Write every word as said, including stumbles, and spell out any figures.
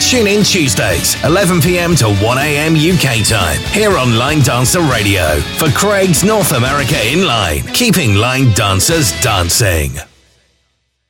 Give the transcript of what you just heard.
Tune in Tuesdays, eleven p.m. to one a.m. U K time, here on Line Dancer Radio for Craig's North America in Line, keeping line dancers dancing.